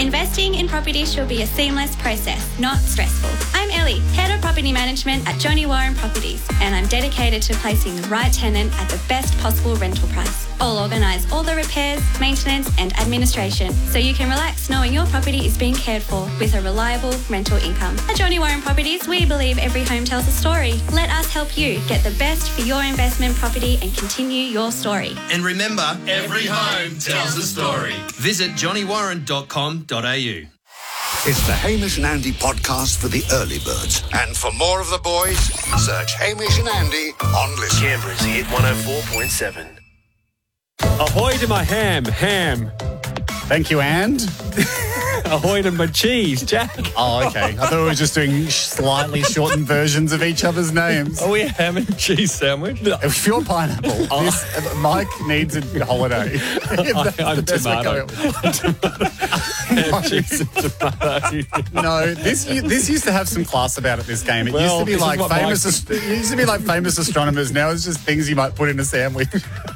Investing in property should be a seamless process, not stressful. I'm Ellie, Head of Property Management at Johnny Warren Properties, and I'm dedicated to placing the right tenant at the best possible rental price. I'll organise all the repairs, maintenance and administration so you can relax knowing your property is being cared for with a reliable rental income. At Johnny Warren Properties, we believe every home tells a story. Let us help you get the best for your investment property and continue your story. And remember, every home tells a story. Visit johnnywarren.com.au. It's the Hamish and Andy podcast for the early birds. And for more of the boys, search Hamish and Andy on Listen. Canberra's Hit 104.7. Ahoy to my ham. Thank you, and? Ahoy to my cheese, Jack. Oh, okay. I thought we were just doing slightly shortened versions of each other's names. Are we a ham and cheese sandwich? If you're pineapple, Mike needs a holiday. I'm tomato. Ham, cheese and tomato. No, this used to have some class about it, this game. It used to be like famous astronomers. Now it's just things you might put in a sandwich.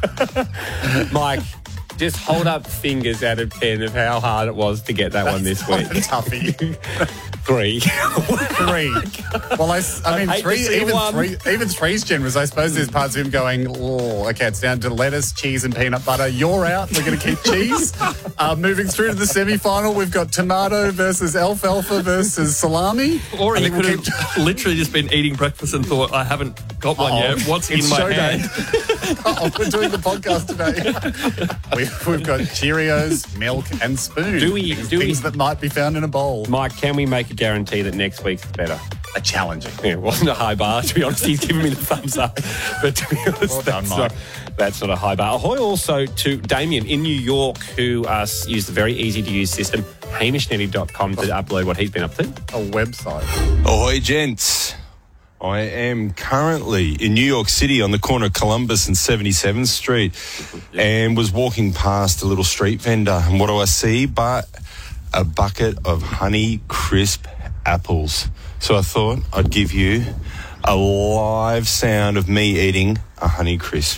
Mike, just hold up fingers out of 10 of how hard it was to get that one this week. Toughie. 3. 3. Well, I mean, even three's generous. I suppose there's parts of him going, oh, okay, it's down to lettuce, cheese and peanut butter. You're out. We're going to keep cheese. Moving through to the semi-final, we've got tomato versus alfalfa versus salami. Or he could have literally just been eating breakfast and thought, I haven't got one yet. What's in my hand? We're doing the podcast today. We've got Cheerios, milk and spoon. Things that might be found in a bowl. Mike, can we make a guarantee that next week's is better? A challenging. Yeah, it wasn't a high bar, to be honest. He's giving me the thumbs up. But to be honest, that's not a high bar. Ahoy also to Damien in New York, who used a very easy-to-use system, hamishnetty.com, to upload what he's been up to. A website. Ahoy, gents. I am currently in New York City on the corner of Columbus and 77th Street and was walking past a little street vendor. And what do I see but a bucket of Honey Crisp apples. So I thought I'd give you a live sound of me eating a Honey Crisp.